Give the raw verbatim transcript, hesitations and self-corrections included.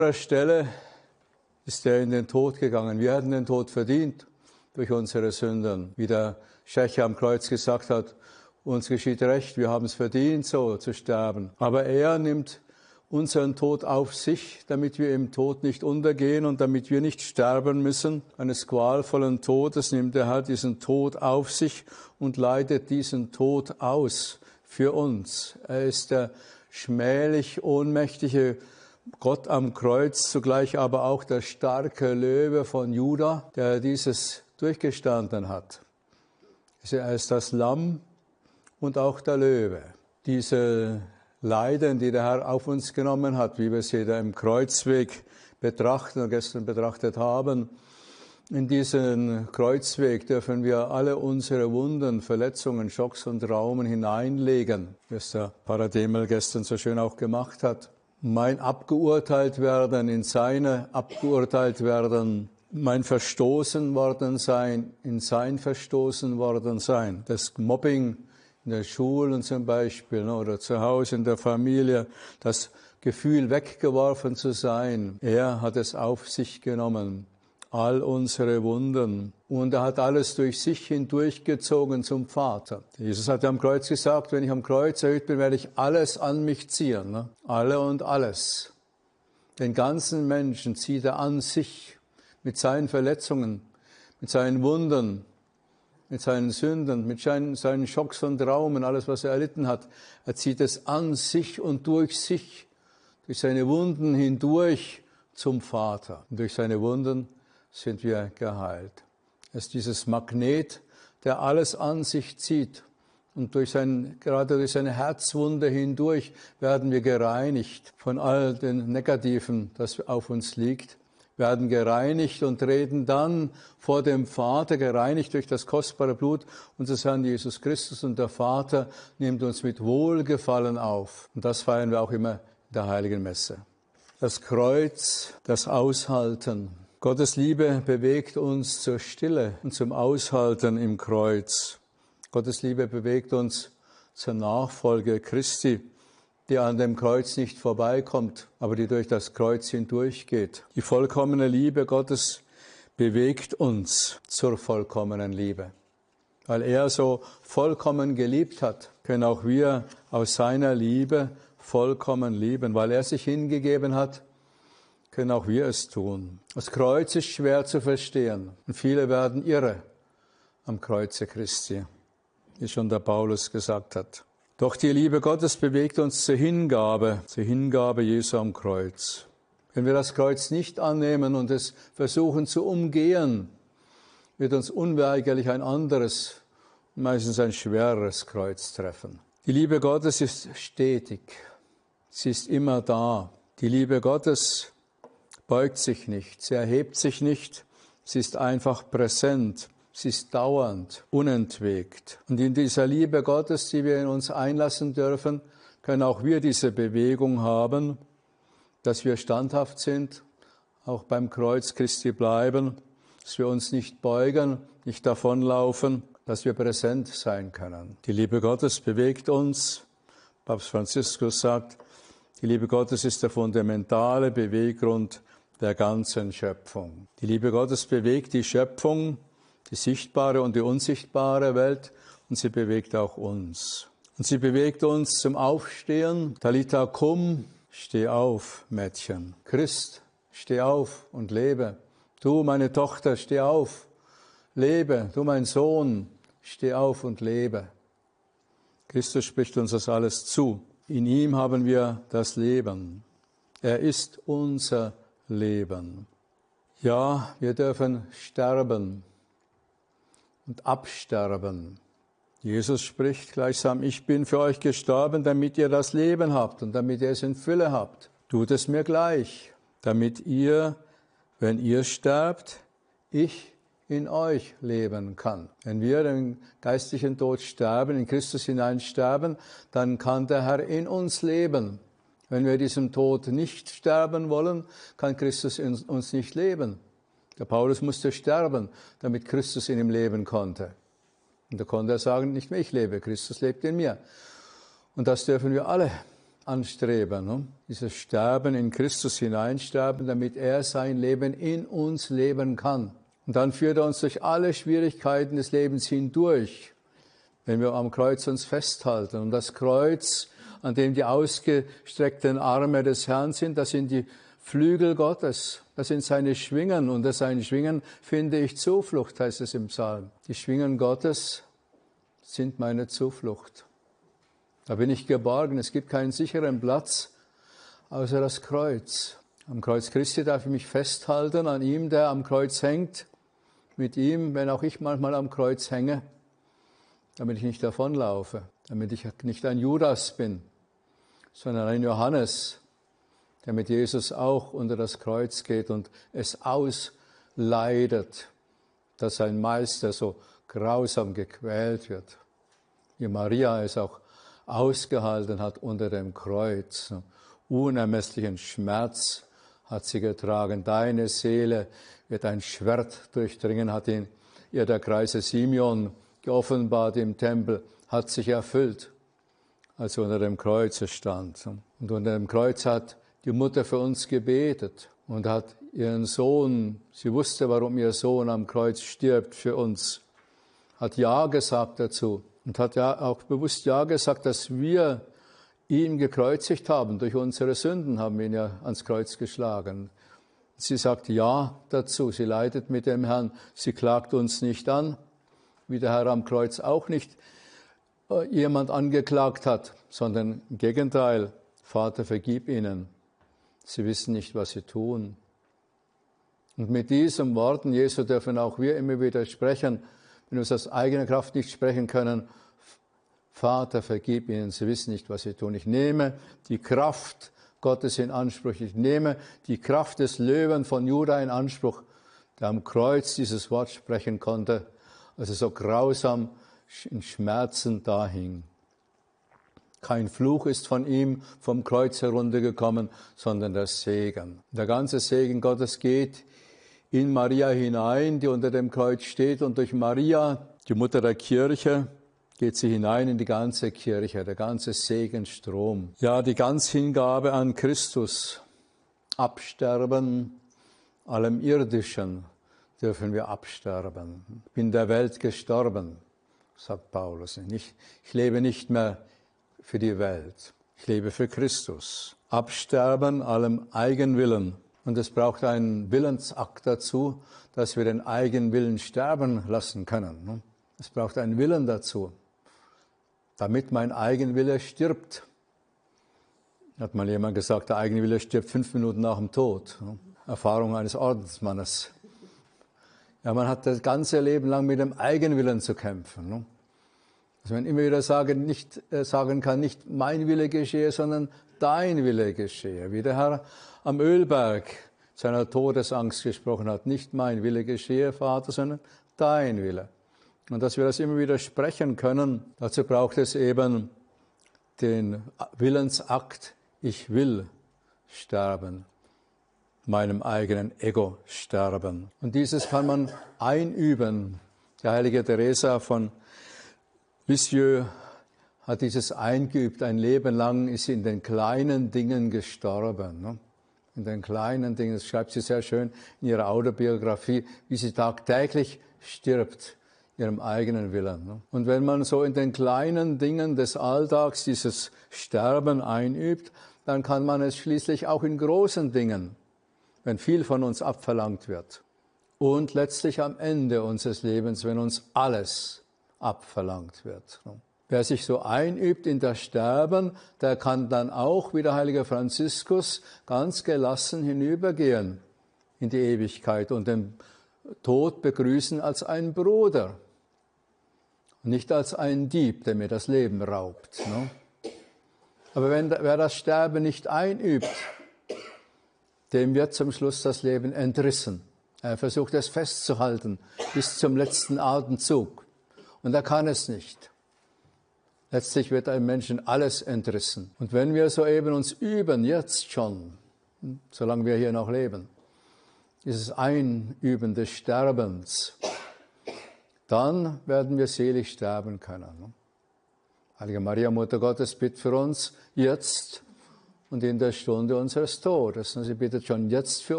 anderer Stelle ist er in den Tod gegangen. Wir hatten den Tod verdient durch unsere Sünden. Wie der Schächer am Kreuz gesagt hat, uns geschieht recht, wir haben es verdient, so zu sterben. Aber er nimmt unseren Tod auf sich, damit wir im Tod nicht untergehen und damit wir nicht sterben müssen. Eines qualvollen Todes nimmt er halt diesen Tod auf sich und leidet diesen Tod aus für uns. Er ist der schmählich ohnmächtige Gott am Kreuz, zugleich aber auch der starke Löwe von Juda, der dieses durchgestanden hat. Er ist das Lamm und auch der Löwe. Diese Leiden, die der Herr auf uns genommen hat, wie wir sie da im Kreuzweg betrachten und gestern betrachtet haben, in diesen Kreuzweg dürfen wir alle unsere Wunden, Verletzungen, Schocks und Traumen hineinlegen, wie es der Parademel gestern so schön auch gemacht hat. Mein abgeurteilt werden, in seine abgeurteilt werden, mein verstoßen worden sein, in sein verstoßen worden sein. Das Mobbing in der Schule zum Beispiel oder zu Hause in der Familie, das Gefühl weggeworfen zu sein. Er hat es auf sich genommen, all unsere Wunden. Und er hat alles durch sich hindurchgezogen zum Vater. Jesus hat am Kreuz gesagt, wenn ich am Kreuz erhöht bin, werde ich alles an mich ziehen. Ne? Alle und alles. Den ganzen Menschen zieht er an sich mit seinen Verletzungen, mit seinen Wunden, mit seinen Sünden, mit seinen, seinen Schocks und Traumen, alles, was er erlitten hat. Er zieht es an sich und durch sich, durch seine Wunden hindurch zum Vater. Und durch seine Wunden sind wir geheilt. Es ist dieses Magnet, der alles an sich zieht. Und durch sein, gerade durch seine Herzwunde hindurch werden wir gereinigt von all den Negativen, das auf uns liegt. Werden gereinigt und treten dann vor dem Vater, gereinigt durch das kostbare Blut unseres Herrn Jesus Christus. Und der Vater nimmt uns mit Wohlgefallen auf. Und das feiern wir auch immer in der Heiligen Messe. Das Kreuz, das Aushalten. Gottes Liebe bewegt uns zur Stille und zum Aushalten im Kreuz. Gottes Liebe bewegt uns zur Nachfolge Christi, die an dem Kreuz nicht vorbeikommt, aber die durch das Kreuz hindurchgeht. Die vollkommene Liebe Gottes bewegt uns zur vollkommenen Liebe. Weil er so vollkommen geliebt hat, können auch wir aus seiner Liebe vollkommen lieben. Weil er sich hingegeben hat, können auch wir es tun. Das Kreuz ist schwer zu verstehen und viele werden irre am Kreuze Christi, wie schon der Paulus gesagt hat. Doch die Liebe Gottes bewegt uns zur Hingabe, zur Hingabe Jesu am Kreuz. Wenn wir das Kreuz nicht annehmen und es versuchen zu umgehen, wird uns unweigerlich ein anderes, meistens ein schwereres Kreuz treffen. Die Liebe Gottes ist stetig, sie ist immer da. Die Liebe Gottes beugt sich nicht, sie erhebt sich nicht, sie ist einfach präsent. Sie ist dauernd, unentwegt. Und in dieser Liebe Gottes, die wir in uns einlassen dürfen, können auch wir diese Bewegung haben, dass wir standhaft sind, auch beim Kreuz Christi bleiben, dass wir uns nicht beugen, nicht davonlaufen, dass wir präsent sein können. Die Liebe Gottes bewegt uns. Papst Franziskus sagt, die Liebe Gottes ist der fundamentale Beweggrund der ganzen Schöpfung. Die Liebe Gottes bewegt die Schöpfung, die sichtbare und die unsichtbare Welt, und sie bewegt auch uns. Und sie bewegt uns zum Aufstehen. Talita cum, steh auf, Mädchen. Christ, steh auf und lebe. Du, meine Tochter, steh auf, lebe. Du, mein Sohn, steh auf und lebe. Christus spricht uns das alles zu. In ihm haben wir das Leben. Er ist unser Leben. Ja, wir dürfen sterben und absterben. Jesus spricht gleichsam, ich bin für euch gestorben, damit ihr das Leben habt und damit ihr es in Fülle habt. Tut es mir gleich, damit ihr, wenn ihr sterbt, ich in euch leben kann. Wenn wir den geistlichen Tod sterben, in Christus hinein sterben, dann kann der Herr in uns leben. Wenn wir diesem Tod nicht sterben wollen, kann Christus in uns nicht leben. Der Paulus musste sterben, damit Christus in ihm leben konnte. Und da konnte er sagen, nicht mehr ich lebe, Christus lebt in mir. Und das dürfen wir alle anstreben. Ne? Dieses Sterben in Christus hineinsterben, damit er sein Leben in uns leben kann. Und dann führt er uns durch alle Schwierigkeiten des Lebens hindurch, wenn wir am Kreuz uns festhalten. Und das Kreuz, an dem die ausgestreckten Arme des Herrn sind, das sind die Flügel Gottes, das sind seine Schwingen. Und unter seinen Schwingen finde ich Zuflucht, heißt es im Psalm. Die Schwingen Gottes sind meine Zuflucht. Da bin ich geborgen. Es gibt keinen sicheren Platz außer das Kreuz. Am Kreuz Christi darf ich mich festhalten, an ihm, der am Kreuz hängt, mit ihm, wenn auch ich manchmal am Kreuz hänge, damit ich nicht davonlaufe, damit ich nicht ein Judas bin, sondern ein Johannes, der mit Jesus auch unter das Kreuz geht und es ausleidet, dass sein Meister so grausam gequält wird, wie Maria es auch ausgehalten hat unter dem Kreuz. Unermesslichen Schmerz hat sie getragen. Deine Seele wird ein Schwert durchdringen, hat ihn, ihr der Kreise Simeon geoffenbart im Tempel, hat sich erfüllt, als sie unter dem Kreuz stand. Und unter dem Kreuz hat die Mutter für uns gebetet und hat ihren Sohn, sie wusste, warum ihr Sohn am Kreuz stirbt für uns, hat Ja gesagt dazu und hat ja auch bewusst Ja gesagt, dass wir ihn gekreuzigt haben. Durch unsere Sünden haben wir ihn ja ans Kreuz geschlagen. Sie sagt Ja dazu, sie leidet mit dem Herrn, sie klagt uns nicht an, wie der Herr am Kreuz auch nicht jemand angeklagt hat, sondern im Gegenteil, Vater, vergib ihnen. Sie wissen nicht, was sie tun. Und mit diesen Worten Jesu dürfen auch wir immer wieder sprechen, wenn wir es aus eigener Kraft nicht sprechen können. Vater, vergib ihnen, sie wissen nicht, was sie tun. Ich nehme die Kraft Gottes in Anspruch. Ich nehme die Kraft des Löwen von Juda in Anspruch, der am Kreuz dieses Wort sprechen konnte, als er so grausam in Schmerzen dahing. Kein Fluch ist von ihm vom Kreuz heruntergekommen, sondern der Segen. Der ganze Segen Gottes geht in Maria hinein, die unter dem Kreuz steht, und durch Maria, die Mutter der Kirche, geht sie hinein in die ganze Kirche, der ganze Segenstrom. Ja, die Ganzhingabe an Christus, absterben, allem Irdischen dürfen wir absterben. Ich bin der Welt gestorben, sagt Paulus. Ich, ich lebe nicht mehr für die Welt. Ich lebe für Christus. Absterben allem Eigenwillen. Und es braucht einen Willensakt dazu, dass wir den Eigenwillen sterben lassen können. Es braucht einen Willen dazu, damit mein Eigenwille stirbt. Hat mal jemand gesagt, der Eigenwille stirbt fünf Minuten nach dem Tod. Erfahrung eines Ordensmannes. Ja, man hat das ganze Leben lang mit dem Eigenwillen zu kämpfen. Dass man immer wieder sagen, nicht, äh, sagen kann, nicht mein Wille geschehe, sondern dein Wille geschehe. Wie der Herr am Ölberg seiner Todesangst gesprochen hat. Nicht mein Wille geschehe, Vater, sondern dein Wille. Und dass wir das immer wieder sprechen können, dazu braucht es eben den Willensakt, ich will sterben, meinem eigenen Ego sterben. Und dieses kann man einüben. Die heilige Teresa von Lisieux hat dieses eingeübt. Ein Leben lang ist sie in den kleinen Dingen gestorben. Ne? In den kleinen Dingen, das schreibt sie sehr schön in ihrer Autobiografie, wie sie tagtäglich stirbt, ihrem eigenen Willen. Ne? Und wenn man so in den kleinen Dingen des Alltags dieses Sterben einübt, dann kann man es schließlich auch in großen Dingen, wenn viel von uns abverlangt wird. Und letztlich am Ende unseres Lebens, wenn uns alles abverlangt wird. Wer sich so einübt in das Sterben, der kann dann auch, wie der heilige Franziskus, ganz gelassen hinübergehen in die Ewigkeit und den Tod begrüßen als einen Bruder, nicht als einen Dieb, der mir das Leben raubt. Ne? Aber wenn, wer das Sterben nicht einübt, dem wird zum Schluss das Leben entrissen. Er versucht es festzuhalten bis zum letzten Atemzug. Und er kann es nicht. Letztlich wird einem Menschen alles entrissen. Und wenn wir soeben uns üben, jetzt schon, solange wir hier noch leben, dieses Einüben des Sterbens, dann werden wir selig sterben können. Heilige Maria, Mutter Gottes, bitt für uns jetzt und in der Stunde unseres Todes. Und sie bittet schon jetzt für